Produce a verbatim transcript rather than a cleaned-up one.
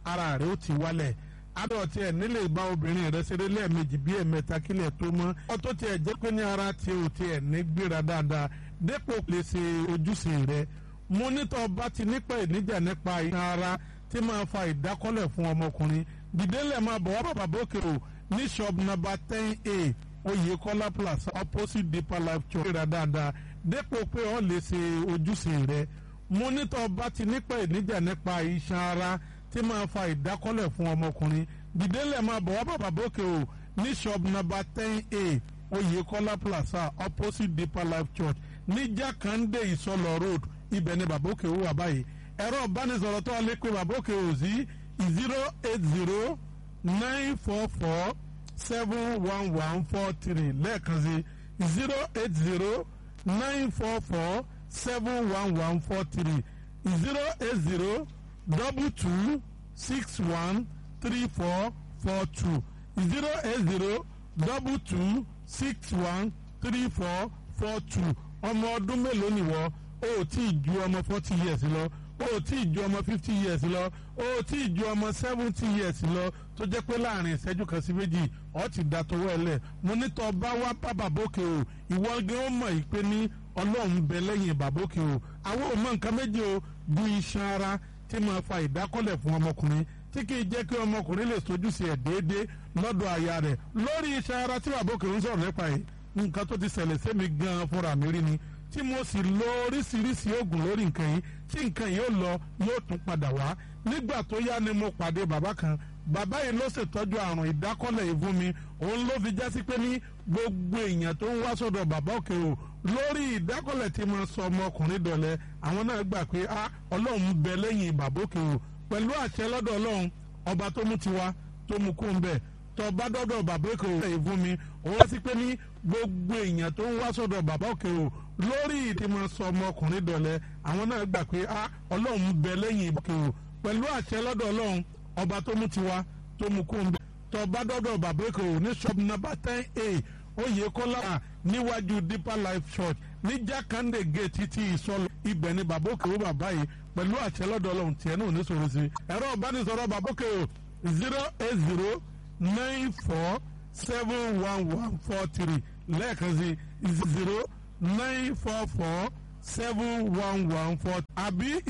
ara rẹ̀ ó ti wálẹ̀ adọ̀tí ẹ̀ nílé ìbá obìnrin rẹ̀ ṣeré lẹ́ẹ̀mejì bí ẹ̀mẹ́ta kílẹ̀ tó mọ́ ọtọ́ tiẹ̀ jẹ́ pé ní ara tí o tiẹ̀ ní gbéra dáadáa dépò lè ṣe ojúṣe rẹ̀ mo nítọ́ bá ti nípa ìníjà nípa iṣan ara tí máa fa ìdákọ́lẹ̀ fún ọmọkùnrin dìdélẹ̀ máa bọ̀ wá bàbá bókè o ní shop number ten a Oyèkọ́lá plaza opposite Deeper Life Church gbéra dáadáa dépò pé o lè ṣe ojúṣe rẹ̀ mo nítọ́ bá ti nípa ìníjà nípa iṣan ara tí máa fa ìdákọ́lẹ̀ fún ọmọkùnrin dìdélẹ̀ máa bọ̀ wá bàbá bókè o ní shop number ten a Oyèkọ́lá plaza opposite Deeper Life Church ní Jákàndé Ìsọlọ̀ road ibẹ̀ ni bàbá òkè wà báyìí ẹ̀rọ ìbánisọ̀rọ̀ tó lè pe bàbá òkè ò sí zero eight zero nine four four seven one one four three lẹ́ẹ̀kan sí zero eight zero nine four four seven one one four three zero eight zero double two six one three four four two zero eight zero double two six one three four four two ọmọ ọdún mélòó nìwọ o tí ì ju ọmọ forty years lọ o tí ì ju ọmọ fifty years lọ o tí ì ju ọmọ seventy years lọ tó jẹ́ pé láàrin ìṣẹ́jú kan sí méjì ọ ti da tọwọ́ ẹ lẹ̀ mo ní tọ́ bá wá bá bàbókè o ìwọ gan ó mọ̀ yìí pé ní ọlọ́run bẹ lẹ́yìn bàbókè o àwọn ò mọ nǹkan méjì o ju iṣan ara tí máa fa ìdákọ́lẹ̀ fún ọmọkùnrin tí kì í jẹ́ kí ọmọkùnrin lè sojúṣe ẹ̀ déédéé lọ́dọ̀ aya rẹ̀ lórí iṣan ara tí bàbókè ń sọ̀rọ̀ nípa yìí nǹkan tó ti ṣẹlẹ̀ sẹ́mi gan fúnra mi rí ni tí mo sì lo oríṣiríṣi oògùn lórí nǹkan yìí tí nǹkan yìí ó lọ yóò tún padà wá nígbà tó yá ni mo pàdé bàbá kan bàbá yìí ló ṣètọ́jú àrùn ìdákọ́lẹ̀ yìí fún mi òun ló fi jásí pé ní gbogbo èèyàn tó ń wá sọ́dọ̀ bàbá òkè o lórí ìdákọ́lẹ̀ tí mo sọ ọmọkùnrin dọ̀lẹ́ àwọn náà gbà pé a ọlọ́run bẹ lẹ́yìn bàbá òkè o pẹ̀lú àṣẹ lọ́dọ̀ ọlọ́run ọba tó mú tiwa tó mú kó ń bẹ̀ tó bá dọ́dọ̀ bàbá òkè o yìí fún mi òun sì pé ní gbogbo èèyàn tó ń wá sọ́dọ̀ bàbá òkè o lórí ìdímọ̀ sọ ọmọkùnrin dọ̀lẹ́ àwọn náà gbà pé a ọlọ́run bẹ lẹ́yìn òkè o pẹ̀lú àṣẹ lọ́dọ̀ ọlọ́run ọba tó mú tiwa tó mú kó ń bẹ̀ tó bá dọ́dọ̀ bàbá òkè o ní shop number ten a Oyèkọ́lá níwájú Deeper Life Church ní Jákàndé gate ti Ìsọlọ̀ ibẹ̀ ni bàbá òkè o bàbá yìí pẹ̀lú àṣẹ lọ́dọ̀ ọlọ́run tiẹ̀ náà ní sọ̀rọ̀ sí ẹ̀rọ ìbánisọ̀rọ̀ bàbá òkè o zero eight zero nine four seven one one four three lẹ́ẹ̀kan sí zero nine four four seven one one four àbí